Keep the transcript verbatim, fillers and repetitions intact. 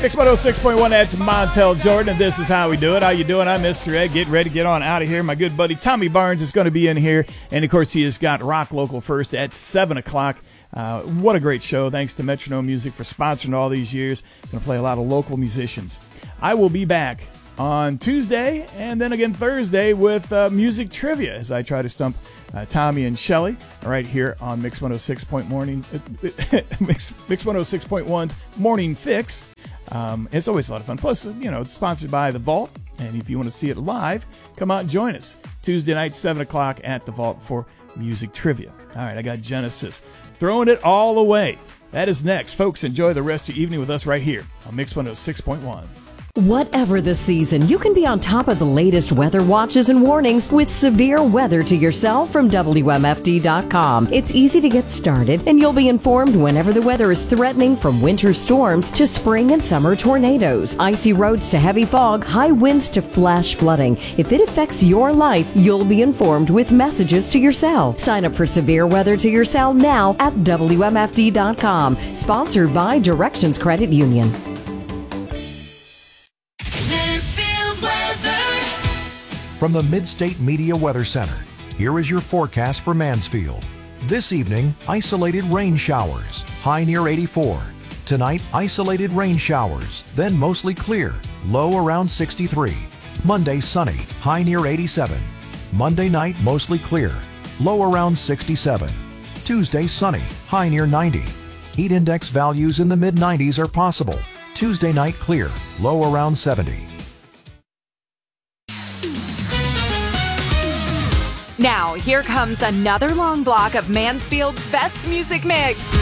Mix one oh six point one, that's Montel Jordan, and this is how we do it. How you doing? I'm Mister Ed. Get ready to get on out of here. My good buddy Tommy Barnes is going to be in here, and of course he has got Rock Local First at seven o'clock. Uh, what a great show. Thanks to Metronome Music for sponsoring all these years. Going to play a lot of local musicians. I will be back on Tuesday and then again Thursday with uh, music trivia as I try to stump uh, Tommy and Shelley right here on Mix one oh six point morning Mix, Mix one oh six point one's Morning Fix. Um, it's always a lot of fun. Plus, you know, it's sponsored by The Vault. And if you want to see it live, come out and join us Tuesday night, seven o'clock at The Vault for music trivia. All right, I got Genesis throwing it all away. That is next. Folks, enjoy the rest of your evening with us right here on Mix one oh six point one. Whatever the season, you can be on top of the latest weather watches and warnings with Severe Weather to Yourself from W M F D dot com. It's easy to get started, and you'll be informed whenever the weather is threatening, from winter storms to spring and summer tornadoes, icy roads to heavy fog, high winds to flash flooding. If it affects your life, you'll be informed with messages to your cell. Sign up for Severe Weather to Your Cell now at W M F D dot com. Sponsored by Directions Credit Union. From the Midstate Media Weather Center, here is your forecast for Mansfield. This evening, isolated rain showers, high near eighty-four. Tonight, isolated rain showers, then mostly clear, low around sixty-three. Monday, sunny, high near eighty-seven. Monday night, mostly clear, low around sixty-seven. Tuesday, sunny, high near ninety. Heat index values in the mid nineties are possible. Tuesday night, clear, low around seventy. Now, here comes another long block of Mansfield's best music mix.